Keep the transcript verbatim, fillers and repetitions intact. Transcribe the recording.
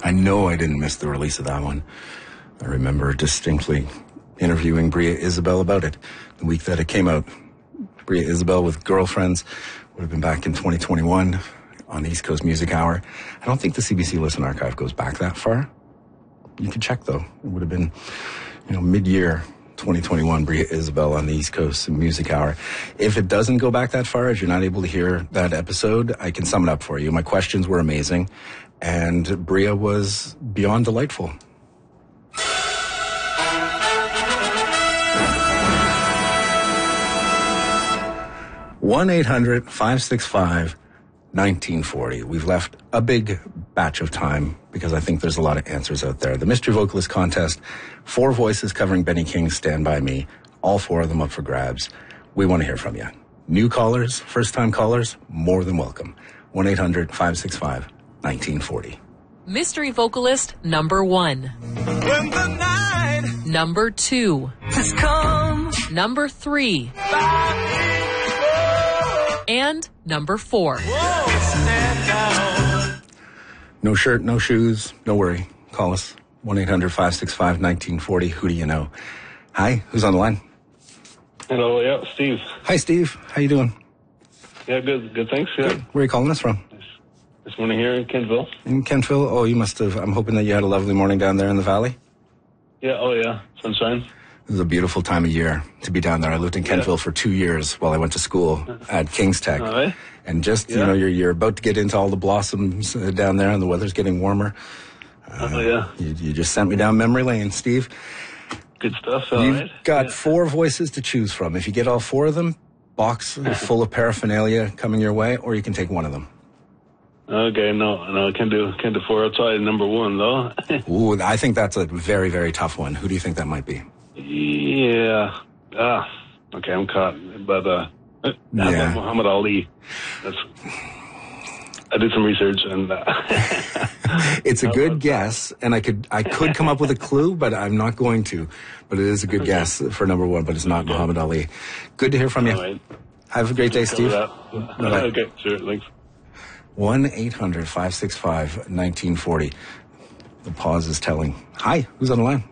I know I didn't miss the release of that one. I remember distinctly interviewing Bria Isabel about it the week that it came out. Bria Isabel with Girlfriends would have been back in twenty twenty-one on the East Coast Music Hour. I don't think the C B C Listen Archive goes back that far. You can check, though. It would have been, you know, mid-year twenty twenty-one, Bria Isabel on the East Coast Music Hour. If it doesn't go back that far, if you're not able to hear that episode, I can sum it up for you. My questions were amazing, and Bria was beyond delightful. one eight hundred five six five nineteen forty. We've left a big batch of time because I think there's a lot of answers out there. The Mystery Vocalist Contest, four voices covering Benny King's Stand By Me, all four of them up for grabs. We want to hear from you. New callers, first-time callers, more than welcome. one eight hundred five six five nineteen forty. Mystery Vocalist number one. When the night Number two. has come, Number three. And number four. whoa, stand down. No shirt, no shoes, no worry. Call us, one eight hundred five six five nineteen forty. Who do you know? Hi, who's on the line? Hello, yeah, Steve. Hi, Steve. How you doing? Yeah, good, good, thanks, yeah. Where are you calling us from? This morning here in Kentville. In Kentville? Oh, you must have. I'm hoping that you had a lovely morning down there in the valley. Yeah, oh yeah, sunshine. This is a beautiful time of year to be down there. I lived in Kentville Yeah. for two years while I went to school at King's Tech. All right. And just, you Yeah. know, you're, you're about to get into all the blossoms uh, down there and the weather's getting warmer. Oh yeah, You, you just sent me down memory lane, Steve. good stuff, all You've right. got Yeah. four voices to choose from. If you get all four of them, box full of paraphernalia coming your way, or you can take one of them. Okay, no, no, I can't do, can't do four outside number one, though. Ooh, I think that's a very, very tough one. Who do you think that might be? Yeah. Ah, okay, I'm caught. But, uh, how Yeah. about Muhammad Ali? That's, I did some research and, uh, It's a good guess, and I could I could come up with a clue, but I'm not going to. But it is a good guess for number one, but it's not Muhammad Ali. Good to hear from you. all right. Have a great day, Cover Steve. that. Bye-bye. Okay, sure, thanks. one eight hundred five six five nineteen forty. The pause is telling. Hi, who's on the line?